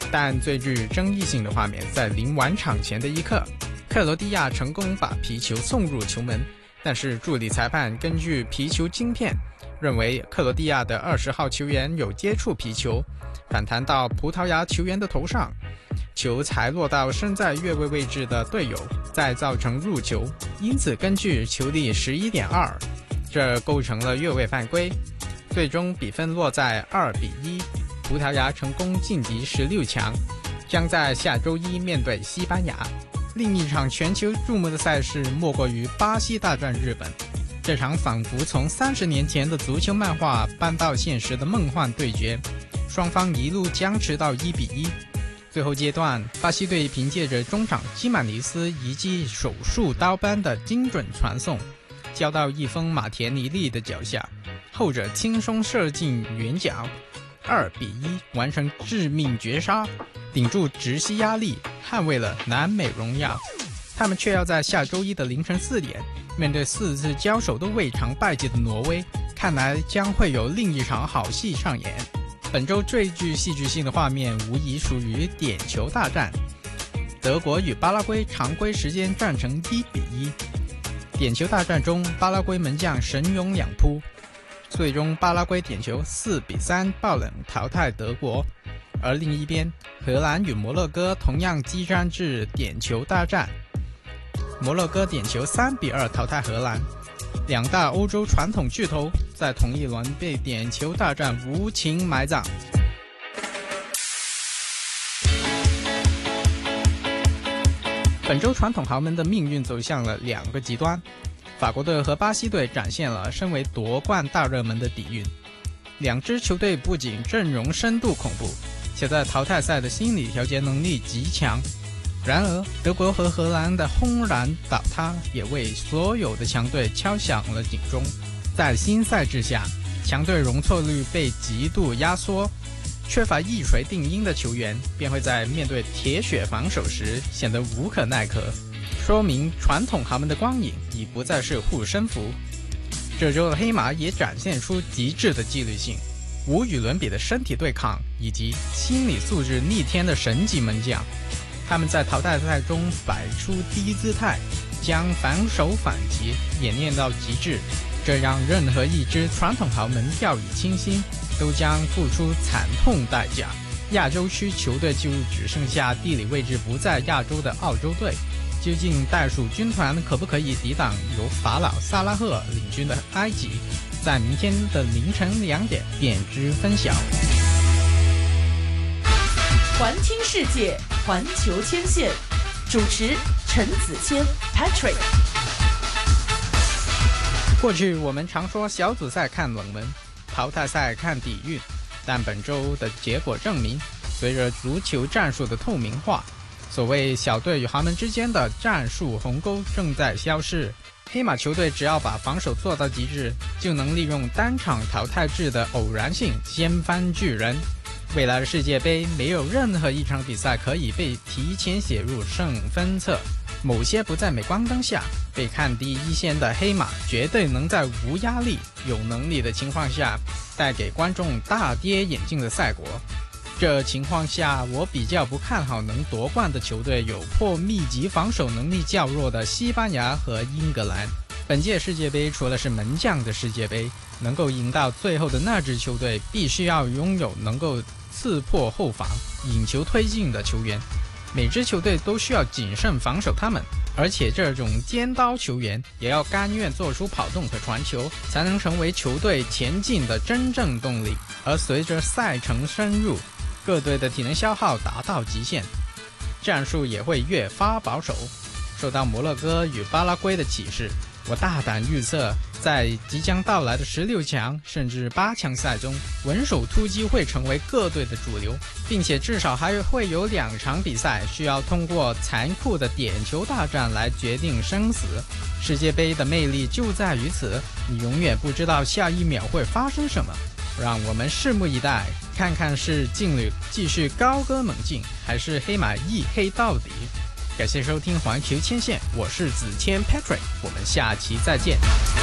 但最具争议性的画面在临完场前的一刻，克罗地亚成功把皮球送入球门，但是助理裁判根据皮球晶片认为克罗地亚的20号球员有接触皮球，反弹到葡萄牙球员的头上，球才落到身在越位位置的队友，再造成入球，因此根据球例 11.2， 这构成了越位犯规。最终比分落在2-1，葡萄牙成功晋级16强，将在下周一面对西班牙。另一场全球注目的赛事莫过于巴西大战日本，这场仿佛从30年前的足球漫画搬到现实的梦幻对决，双方一路僵持到1-1。最后阶段，巴西队凭借着中场基曼尼斯一记手术刀般的精准传送，交到翼锋马田尼利的脚下，后者轻松射进远角，2-1完成致命绝杀，顶住直西压力，捍卫了南美荣耀。他们却要在下周一的凌晨4点面对4次交手都未尝败绩的挪威，看来将会有另一场好戏上演。本周最具戏剧性的画面无疑属于点球大战，德国与巴拉圭常规时间战成1-1。点球大战中，巴拉圭门将神勇两扑，最终巴拉圭点球4-3爆冷淘汰德国。而另一边，荷兰与摩洛哥同样激战至点球大战，摩洛哥点球3-2淘汰荷兰。两大欧洲传统巨头在同一轮被点球大战无情埋葬。本周传统豪门的命运走向了两个极端，法国队和巴西队展现了身为夺冠大热门的底蕴。两支球队不仅阵容深度恐怖，且在淘汰赛的心理调节能力极强。然而，德国和荷兰的轰然倒塌也为所有的强队敲响了警钟。在新赛制下，强队容错率被极度压缩，缺乏一锤定音的球员便会在面对铁血防守时显得无可奈何，说明传统豪门的光影已不再是护身符。这周的黑马也展现出极致的纪律性、无与伦比的身体对抗以及心理素质逆天的神级门将。他们在淘汰赛中摆出低姿态，将防守反击演练到极致，这让任何一支传统豪门掉以轻心，都将付出惨痛代价。亚洲区球队就只剩下地理位置不在亚洲的澳洲队，究竟袋鼠军团可不可以抵挡由法老萨拉赫领军的埃及？在明天的凌晨2点便知分晓。 环听世界，环球牵线，主持陈子谦 Patrick。 过去我们常说小组赛看冷门，淘汰赛看底蕴，但本周的结果证明，随着足球战术的透明化，所谓小队与豪门之间的战术鸿沟正在消失。黑马球队只要把防守做到极致，就能利用单场淘汰制的偶然性掀翻巨人。未来的世界杯没有任何一场比赛可以被提前写入胜分册，某些不在镁光灯下被看低一线的黑马绝对能在无压力、有能力的情况下带给观众大跌眼镜的赛果。这情况下，我比较不看好能夺冠的球队有破密集防守能力较弱的西班牙和英格兰。本届世界杯除了是门将的世界杯，能够赢到最后的那支球队必须要拥有能够刺破后防、引球推进的球员。每支球队都需要谨慎防守他们，而且这种尖刀球员也要甘愿做出跑动和传球，才能成为球队前进的真正动力。而随着赛程深入，各队的体能消耗达到极限，战术也会越发保守。受到摩洛哥与巴拉圭的启示，我大胆预测，在即将到来的16强甚至8强赛中，稳守突击会成为各队的主流，并且至少还会有2场比赛需要通过残酷的点球大战来决定生死。世界杯的魅力就在于此，你永远不知道下一秒会发生什么。让我们拭目以待，看看是劲旅继续高歌猛进，还是黑马一黑到底。感谢收听环球牵线，我是子谦 Patrick， 我们下期再见。